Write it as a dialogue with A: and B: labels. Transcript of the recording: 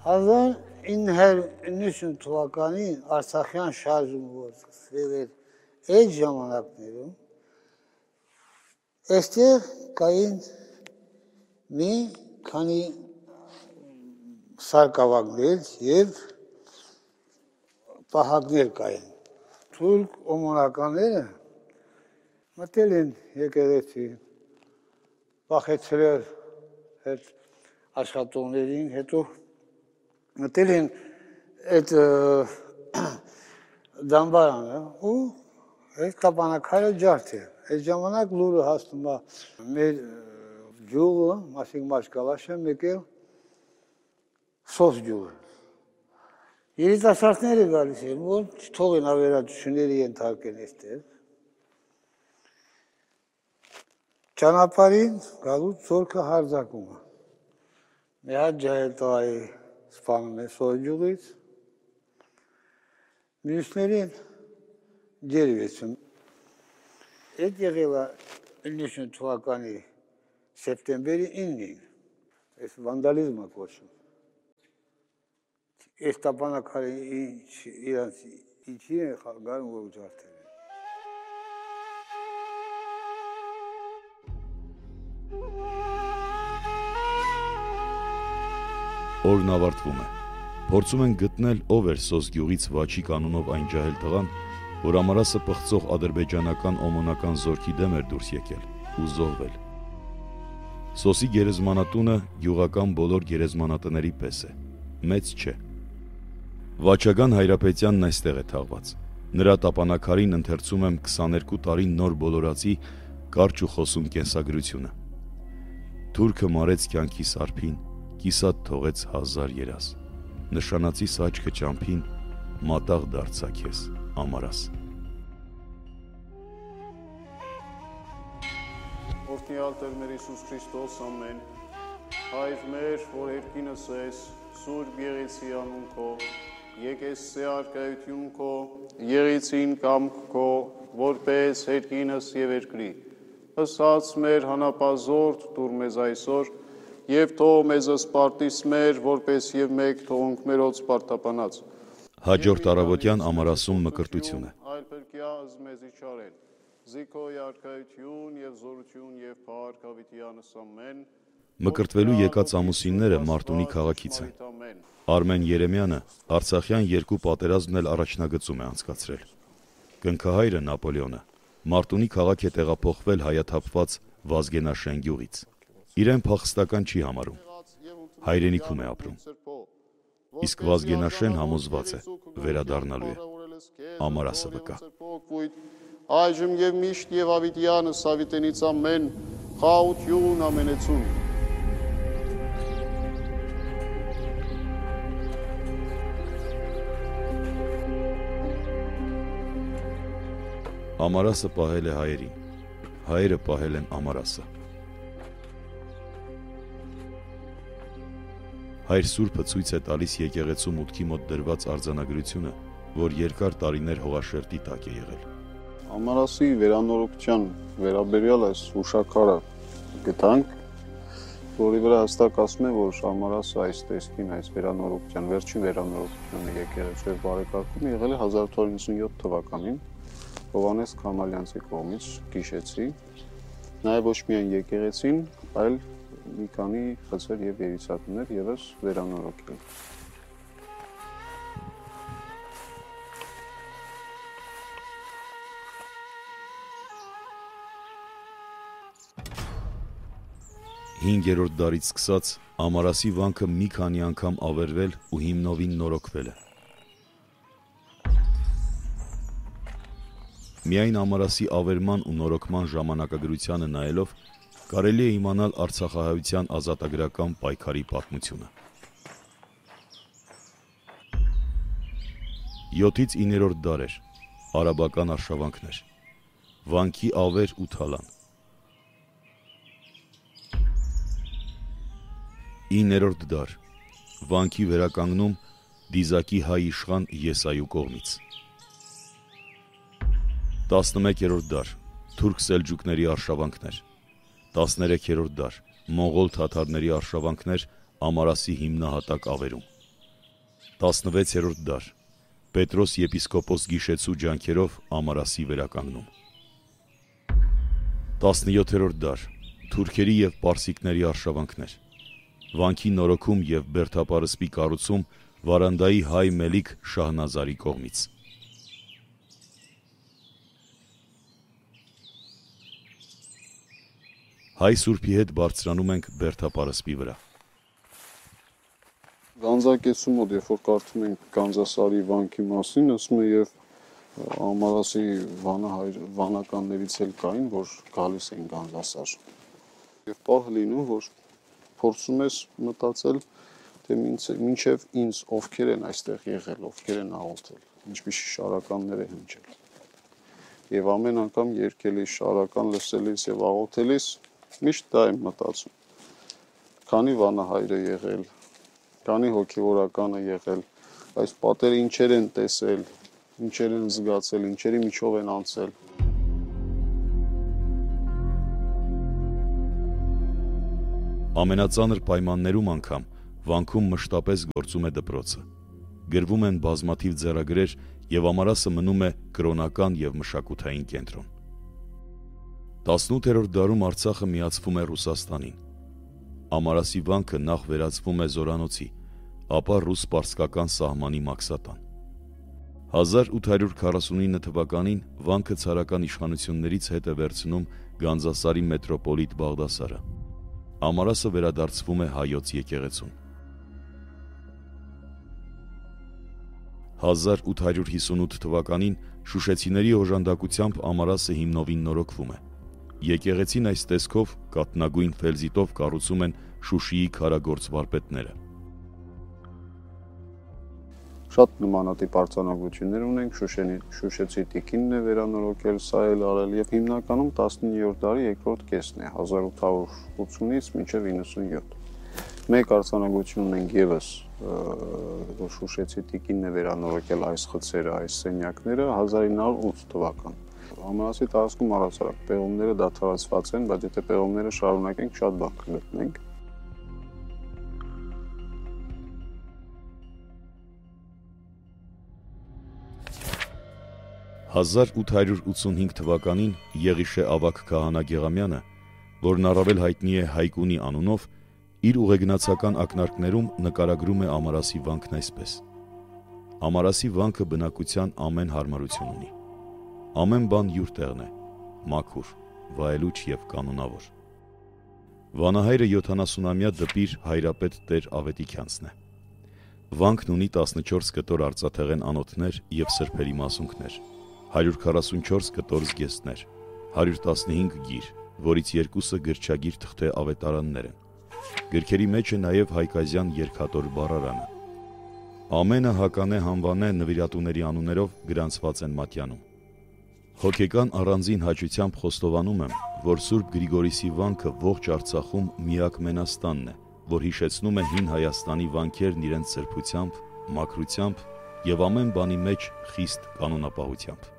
A: 1990 թվականին Արցախյան շարժումը որ սկսվել էր այդ ժամանակներում, այստեղ կային մի քանի սարկավագներ և պահակներ կային։ Թուրք օմոնականները մտել են եկեղեցի, վախեցրել այդ աշխատողներին, հետո մտել են այդ դամբարանը ու այդ տապանակարը ջարդել։ Այդ ժամանակ լուրը հասնում է մեր գյուղը, Մասիկ Մաշկալաշը, մեկ էլ Սոս գյուղը։ Երիտասարդները գալիս են, որ չթողեն ավերածությունների ենթարկեն այստեղ։ Ճանապարհին գալուց զորքը հարձակում է։ Մի հատ ջահել տղայի սպանում է Սոս գյուղից, մյուսներին ջերվեցում։ Այդ եղել է 90 թվականի սեպտեմբերի 9-ին, այս վանդալիզմը կոչվում։ Այս տապանակարը իրանց ինչի է գարում, որ ջարդել են։
B: Օրն ավարտվում է։ Փորձում են գտնել ով էր Սոս գյուղից Վաչիկ անունով այն ջահել տղան, որ Ամարասը պղծող ադրբեջանական օմոնական զորքի դեմ էր դուրս եկել ու զոհվել։ Սոսի գերեզմանատունը գյուղական բոլոր գերեզմանատների պես է, մեծ չէ։ Վաչագան Հայրապետյանն այստեղ է թաղված։ Նրա տապանակարին ընթերցում եմ 22 տարի նոր բոլորացի կարճ ու խոսուն կենսագրությունը։ Թուրքը մարեց կյանքի սարփին, կիսատ թողեց 1000 երազ, նշանացի սաչքը ճամփին, մատաղ դարձա քեզ, Ամարաս։
C: Օրհնյալ Տեր մեր Հիսուս Քրիստոս, ամեն, Հայր մեր, որ երկինս ես, Սուրբ Եղեցի անուն քո, եկես սե արկայություն քո, եղեցին կամք քո, որպես երկինս և երկրի, ըսած մեր հանապազորդ տուր մեզ այսօր, և թող մեզ սպարտիս մեր, որպես և մեկ թողունք մերոց սպարտապանած։
B: Հաջորդ առավոտյան Ամարասում մկրտություն է։
C: Այլ պրկյա զմեզի չարել, զիքոյ արկայություն և զորություն և փառք հավիտյանս ամեն։
B: Մկրտվելու եկած ամուսինները Մարտունի քաղաքից են։ Արմեն Երեմյանը Արցախյան երկու պատերազմն էլ առաջնագծում է անցկացրել։ Կնքահայրը Նապոլեոնը Մարտունի քաղաք է տեղափոխվել հայաթափված Վազգենաշեն գյուղից։ Իրեն փախստական չի համարում, հայրենիքում է ապրում։ Իսկ Վազգենաշեն համոզված է, վերադառնալու է, Ամարասը վկա։
C: Այժմ և միշտ և հավիտյանս հավիտենից ամեն, խաղաղություն ամենեցուն։
B: Ամարասը պահել է հայերին, հայերը պահել են Ամարասը։ Հայր Սուրբը ցույց է տալիս եկեղեցու մուտքի մոտ դրված արձանագրությունը, որ երկար տարիներ հողաշերտի տակ է եղել։
C: Ամարասի վերանորոգության վերաբերյալ այս հուշաքարը գտանք, որի վրա հստակ ասում է, որ Ամարասը այս տեսքին, այս վերանորոգության, վերջին վերանորոգությունը եկեղեցու բարեկարգում եղել է 1897 թվականին Հովհաննես Քամալյանցի կողմից Գիշեցի, նաև ոչ միայն եկեղեցին, այլ մի քանի խցեր և երիտասարդներ ևս վերանորոգել։
B: Հինգերորդ դարից սկսած Ամարասի վանքը մի քանի անգամ ավերվել ու հիմնովին նորոգվել է։ Միայն Ամարասի ավերման ու նորոգման ժամանակագրությանը նայելով կարելի է իմանալ արցախահայության ազատագրական պայքարի պատմությունը։ 7-ից 9-րդ դարեր, արաբական արշավանքներ, վանքի ավեր ու թալան։ 9-րդ դար, վանքի վերականգնում Դիզակի հայ իշխան Եսայու կողմից։ 11-րդ դար, թուրք սելջուկների արշավանքներ։ 13-րդ դար, մոնղոլ թաթարների արշավանքներ Ամարասի հիմնահատակ ավերում։ 16-րդ դար Պետրոս եպիսկոպոս Գիշեցու ջանքերով Ամարասի վերականգնում։ 17-րդ դար Թուրքերի և պարսիկների արշավանքներ, վանքի նորոգում և բերդապարսպի կառուցում Վարանդայի հայ Մելիք Շահնազարի կողմից։ Հայ Սուրբի հետ բարձրանում ենք բերդապարսպի վրա։
C: Գանձակեցու մոտ, երբ որ կարդում ենք Գանձասարի վանքի մասին, ասում է եւ Ամարասի վանականներից էլ կային, որ գալիս էին Գանձասար։ Եվ պահ լինում, որ փորձում ես մտածել, թե մինչև ինձ ովքեր են այստեղ եղել, ովքեր են աղոթել, ինչպիսի շարականներ են հնչել։ Եվ ամեն անգամ երգելիս, շարական լսելիս եւ աղոթելիս միշտ դա եմ մտածում։ Քանի վանահայր է եղել, քանի հոգևորական է եղել, այս պատերը ինչեր են տեսել, ինչեր են զգացել, ինչերի միջով են անցել։
B: Ամենածանր պայմաններում անգամ վանքում մշտապես գործում է դպրոցը։ Գրվում են բազմաթիվ ձեռագրեր և Ամարասը մնում է կրոնական և մշակութային կենտրոն։ 18-րդ դարում Արցախը միացվում է Ռուսաստանին։ Ամարասի վանքը նախ վերածվում է զորանոցի, ապա ռուս-պարսկական սահմանի մաքսատան։ 1849 թվականին վանքը ցարական իշխանություններից հետ է վերցնում Գանձասարի մետրոպոլիտ Բաղդասարը։ Ամարասը վերադարձվում է հայոց եկեղեցուն։ 1858 թվականին շուշեցիների օժանդակությամբ Ամարասը հիմնովին նորոգվում է։ Եկեղեցին այս տեսքով կաթնագույն ֆելզիտով կառուցում են Շուշիի քարագործ վարպետները։
C: Շատ նմանատիպ արձանագրություններ ունենք, Շուշեցի տիկինն է վերանորոգել, սա էլ արել եւ հիմնականում 19-րդ դարի երկրորդ կեսն է, 1880-ից մինչև 97։ Մեկ արձանագրություն ունենք եւս, որ Շուշեցի տիկինն է վերանորոգել այս խցերը, այս սենյակները 1908 թվական։ Ամարասի տարածքում առհասարակ պեղումները դադարեցված են, բայց եթե պեղումները շարունակենք, շատ բան կգտնենք։
B: «1885 թվականին Եղիշե ավագ քահանա Գեղամյանը, որն առավել հայտնի է Հայկունի անունով, իր ուղեգնացական ակնարկներում նկարագրում է Ամարասի վանքն այսպես. Ամարասի վանքը բնակության ամեն հարմարություն ունի։ Ամեն բան յուր տեղն է, մաքուր, վայելուչ և կանոնավոր։ Վանահայրը 70-ամյա դպիր հայրապետ Տեր Ավետիքյանցն է։ Վանքն ունի 14 կտոր արծաթեղեն անոթներ և սրբերի մասունքներ, 144 կտոր զգեստներ, 115 գիր, որից երկուսը գրչագիր թղթե ավետարաններ են։ Գրքերի մեջ է նաև հայկազյան երկհատոր բառարանը։ Ամենը հականե հանվանե նվիրատուների անուններով գրանցված են մատյանում։ Հոգեկան առանձին հաճությամբ խոստովանում եմ, որ Սուրբ Գրիգորիսի վանքը ողջ Արցախում միակ մենաստանն է, որ հիշեցնում է հին Հայաստանի վանքերն իրենց սրբությամբ, մաքրությամբ և ամեն բանի մեջ խիստ կանոնապահությամբ։